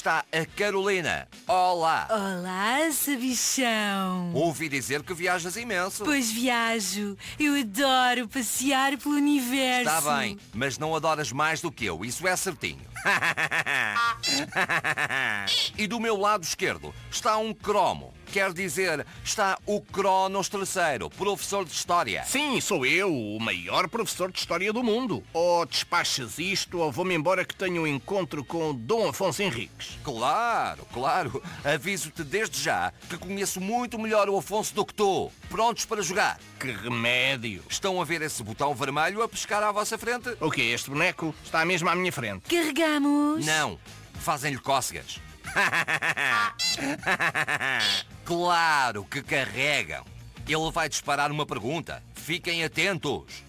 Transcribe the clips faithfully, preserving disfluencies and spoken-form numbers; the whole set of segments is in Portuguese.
está a Carolina. Olá. Olá, sabichão. Ouvi dizer que viajas imenso. Pois viajo. Eu adoro passear pelo universo. Está bem, mas não adoras mais do que eu, isso é certinho. E do meu lado esquerdo está um cromo. Quer dizer, está o Cronos terceiro, professor de História. Sim, sou eu, o maior professor de História do mundo. Ou despachas isto, ou vou-me embora que tenho um encontro com o Dom Afonso Henriques. Claro, claro. Aviso-te desde já que conheço muito melhor o Afonso do que tu. Prontos para jogar? Que remédio. Estão a ver esse botão vermelho a pescar à vossa frente? O quê? Este boneco está mesmo à minha frente. Carregamos. Não, fazem-lhe cócegas. Claro que carregam. Ele vai disparar uma pergunta. Fiquem atentos.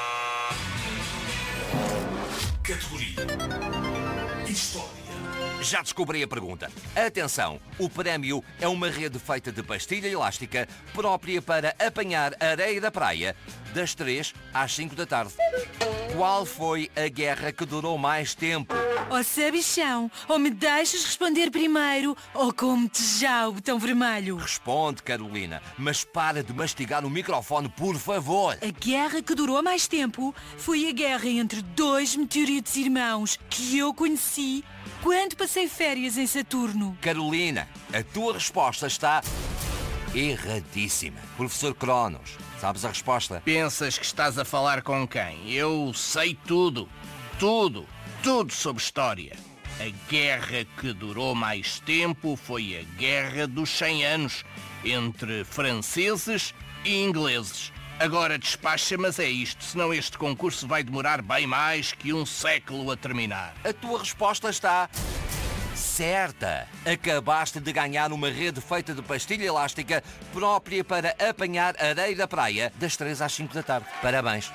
Categoria História. Já descobri a pergunta. Atenção, o prémio é uma rede feita de pastilha elástica própria para apanhar areia da praia das três às cinco da tarde. Qual foi a guerra que durou mais tempo? Ó sabichão, ou me deixas responder primeiro, ou como-te já o botão vermelho. Responde, Carolina, mas para de mastigar o microfone, por favor. A guerra que durou mais tempo foi a guerra entre dois meteoritos irmãos que eu conheci quando passei férias em Saturno. Carolina, a tua resposta está erradíssima. Professor Cronos, sabes a resposta? Pensas que estás a falar com quem? Eu sei tudo, tudo, tudo sobre história. A guerra que durou mais tempo foi a Guerra dos cem anos, entre franceses e ingleses. Agora despacha, mas é isto, senão este concurso vai demorar bem mais que um século a terminar. A tua resposta está certa. Acabaste de ganhar uma rede feita de pastilha elástica própria para apanhar areia da praia das três às cinco da tarde. Parabéns.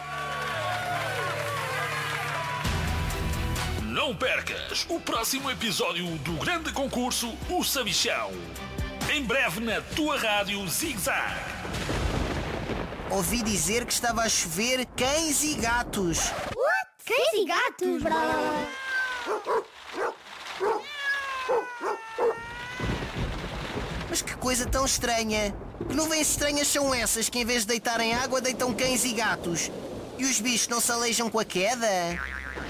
Não percas o próximo episódio do grande concurso O Sabichão. Em breve na tua rádio Zig Zag. Ouvi dizer que estava a chover cães e gatos. What? Cães e gatos, bro? Mas que coisa tão estranha. Que nuvens estranhas são essas que em vez de deitarem água deitam cães e gatos? E os bichos não se aleijam com a queda?